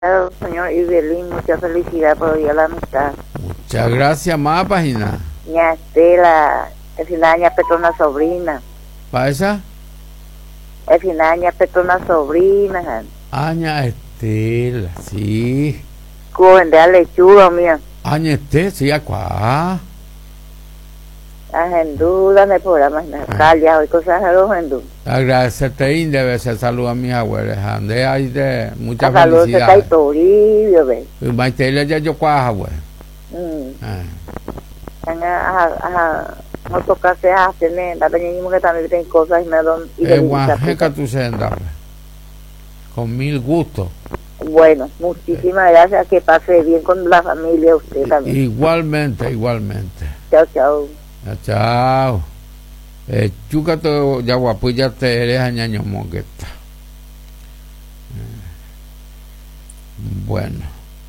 Señor Ibelín, mucha felicidad por el Día de la Amistad. Muchas gracias, más página. Ña Estela, el final Ña Petrona sobrina. ¿Para esa? El final Ña Petrona sobrina. Aña Estela, sí. Cuben de la lechuga, mía. Aña Estela, sí, acá. En duda en el programa, Calia, y cosas de los hindú. Agradecerte, India, a veces saludo a mis abuelos. Ande ahí de muchas Saludos de felicidades. Toribio, ve. Y Maitela ya yo cuaja, güey. No tocarse a hacer, la peña que también tienen cosas y me dan. Guajeca tu senda, con mil gustos. Bueno, muchísimas gracias, que pase bien con la familia, usted también. Igualmente, igualmente. Chao, chao. Chao. Chúcato ya guapuya te eres añaño moqueta. Bueno.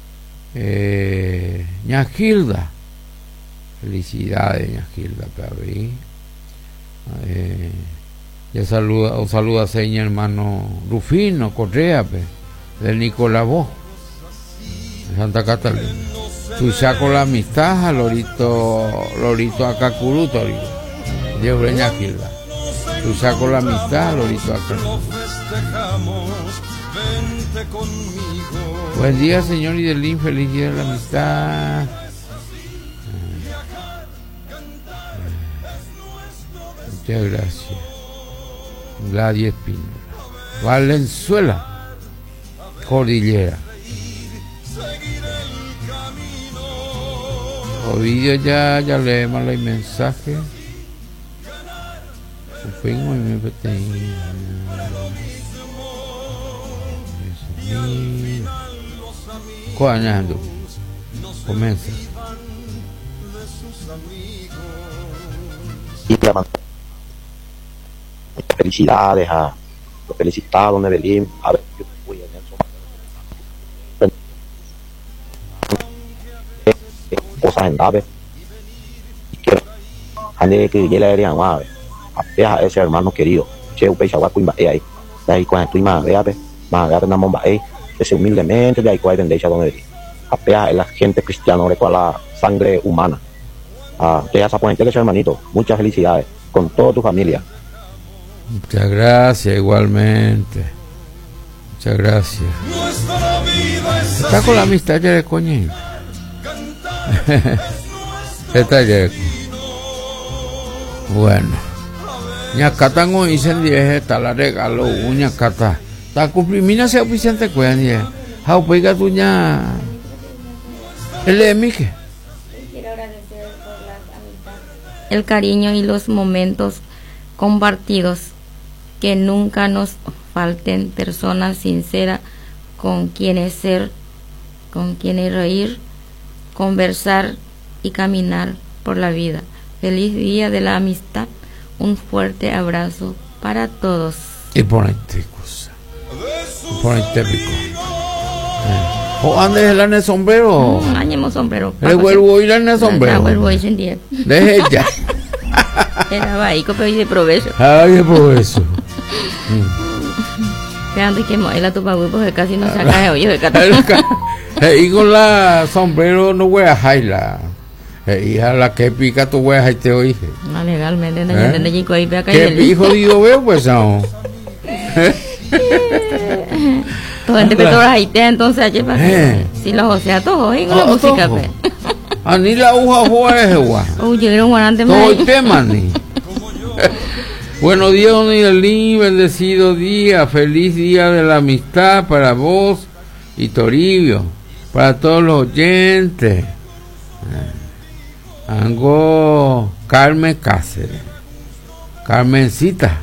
Ña Gilda. Felicidades, Ña Gilda, Pavi. Ya saluda a señor hermano Rufino Correa, del Nicolabó, de Santa Catalina. Tu saco la amistad a Lorito Acacurú, Dios Breña Gilda. Tu saco la amistad a Lorito Acacurú. Buen día, señor Idelín, feliz día de la amistad. Muchas gracias. Gladys Espinola. Valenzuela, Cordillera. Ovidio ya leemos el mensaje. Fuimos y me peteí. Coañando. Comienza. Y felicidades a los felicitados de Belín. A ver, yo voy a cosas en Dave. Ande que ya le harían más. A ese hermano querido. Che, un peixe agua cuimba ahí. De ahí cuando estoy más vea, una bomba ahí. Ese humildemente de ahí cuando tendencia donde apea es la gente cristiana con la sangre humana. Que ya se pueden que hermanito. Muchas felicidades con toda tu familia. Muchas gracias, igualmente. Muchas gracias. Está con la amistad ya de coñín. Está ya. Bueno. Ñacata no dicen 10, está la regalo, ñacata. Está cumplimina se oficiante cuyan 10. How pega tu ña. El de Mike. Quiero agradecer por las amistades, el cariño y los momentos compartidos. Que nunca nos falten personas sinceras con quienes ser, con quienes reír, conversar y caminar por la vida. Feliz día de la amistad. Un fuerte abrazo para todos. Y ponete cosa. Ponete pico. O andes el el sombrero. Añemos sombrero. Le vuelvo a ir en el sombrero. Vuelvo a ir. Deje ya. Era baico, pero hice provecho. Ay, por eso. Vean que él a tu pagu porque casi no saca de hoyo de Cataluña. Y con la sombrero no voy a jaila. Hija la que pica tu voy a jaite hoy. No legalmente no entiende chico ahí acá. ¿Qué hijo digo veo pues no? Todo gente que todas haite entonces allí para si los osea todos y con la música pe. Ani la uja fue gua. Llegaron guarante más. Todo tema ni. Buenos días, don Idelín, bendecido día, feliz día de la amistad para vos y Toribio, para todos los oyentes. Ango Carmen Cáceres, Carmencita.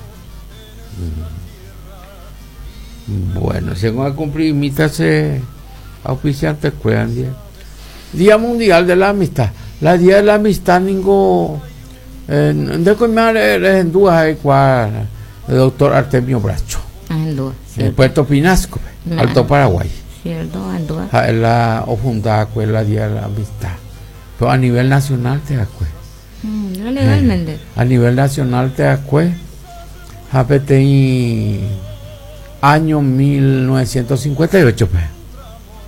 Bueno, según a cumplir, imítase auspiciantes cuidan Día Mundial de la Amistad. La Día de la Amistad, ningo. De comer en Dúa, el doctor Artemio Bracho. En Puerto Pinasco, Alto Paraguay. Cierto, en Dúa. Es la ofundada, la Día de la Amistad. Pero a nivel nacional te acuerdas. Legalmente. A nivel nacional te acuerdas. Año 1958, pues.